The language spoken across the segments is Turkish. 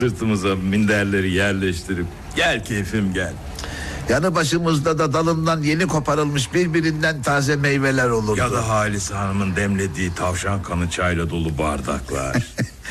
Sırtımıza minderleri yerleştirip gel keyfim gel. Yanı başımızda da dalından yeni koparılmış birbirinden taze meyveler olurdu. Ya da Halise Hanım'ın demlediği tavşan kanı çayla dolu bardaklar.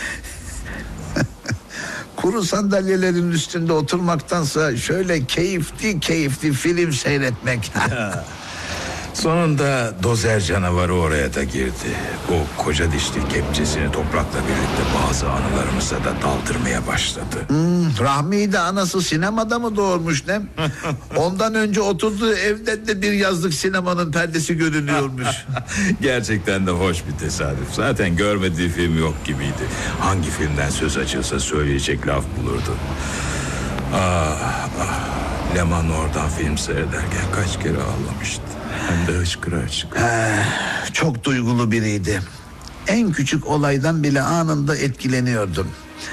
Kuru sandalyelerin üstünde oturmaktansa şöyle keyifli film seyretmek. Sonunda dozer canavarı oraya da girdi. O koca dişli kepçesini toprakla birlikte bazı anılarımıza da daldırmaya başladı. Rahmi'yi de anası sinemada mı doğurmuş ne? Ondan önce oturduğu evden de bir yazlık sinemanın perdesi görünüyormuş. Gerçekten de hoş bir tesadüf. Zaten görmediği film yok gibiydi. Hangi filmden söz açılsa söyleyecek laf bulurdu. Leman oradan film seyrederken kaç kere ağlamıştı. Hem de hıçkıra hıçkıra. Çok duygulu biriydi. En küçük olaydan bile anında etkileniyordum.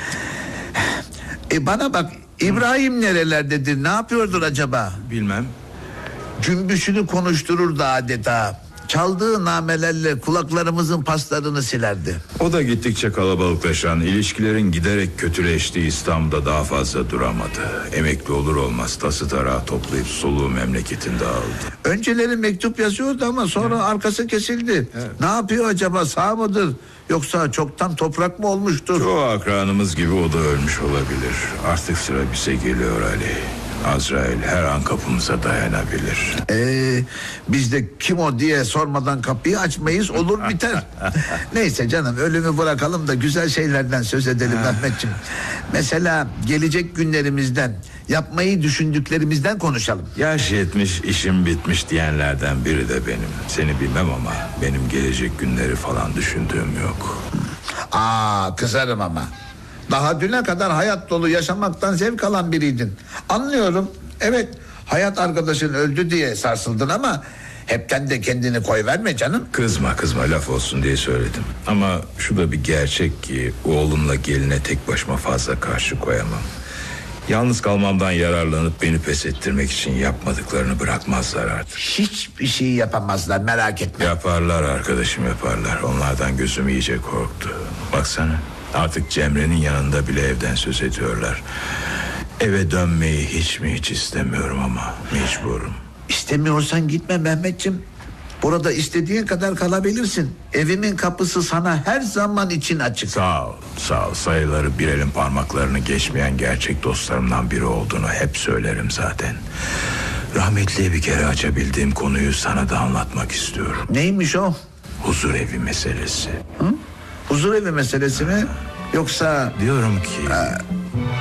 Bana bak, İbrahim nerelerdedir, ne yapıyordur acaba? Bilmem. Cümbüşünü konuştururdu adeta. Çaldığı namelerle kulaklarımızın paslarını silerdi. O da gittikçe kalabalıklaşan, ilişkilerin giderek kötüleştiği İstanbul'da daha fazla duramadı. Emekli olur olmaz tası tarağı toplayıp soluğu memleketinde aldı. Önceleri mektup yazıyordu ama sonra arkası kesildi. Ne yapıyor acaba, sağ mıdır? Yoksa çoktan toprak mı olmuştur? Çoğu akranımız gibi o da ölmüş olabilir. Artık sıra bize geliyor Ali. Azrail her an kapımıza dayanabilir. Biz de kim o diye sormadan kapıyı açmayız, olur biter. Neyse canım, ölümü bırakalım da güzel şeylerden söz edelim Mehmetciğim. Mesela gelecek günlerimizden, yapmayı düşündüklerimizden konuşalım. Yaş yetmiş, işim bitmiş diyenlerden biri de benim. Seni bilmem ama benim gelecek günleri falan düşündüğüm yok. Kızarım ama. Daha düne kadar hayat dolu yaşamaktan zevk alan biriydin. Anlıyorum. Evet, hayat arkadaşın öldü diye sarsıldın ama hepten de kendini koyverme canım. Kızma laf olsun diye söyledim. Ama şu da bir gerçek ki oğlumla geline tek başıma fazla karşı koyamam. Yalnız kalmamdan yararlanıp beni pes ettirmek için yapmadıklarını bırakmazlar artık. Hiçbir şey yapamazlar, merak etme. Yaparlar arkadaşım, yaparlar. Onlardan gözüm iyice korktu. Baksana, artık Cemre'nin yanında bile evden söz ediyorlar. Eve dönmeyi hiç istemiyorum ama mecburum. İstemiyorsan gitme Mehmetciğim. Burada istediğin kadar kalabilirsin. Evimin kapısı sana her zaman için açık. Sağ ol. Sayıları bir elin parmaklarını geçmeyen gerçek dostlarımdan biri olduğunu hep söylerim zaten. Rahmetliye bir kere açabildiğim konuyu sana da anlatmak istiyorum. Neymiş o? Huzur evi meselesi. Huzur evi meselesi mi? Yoksa... Diyorum ki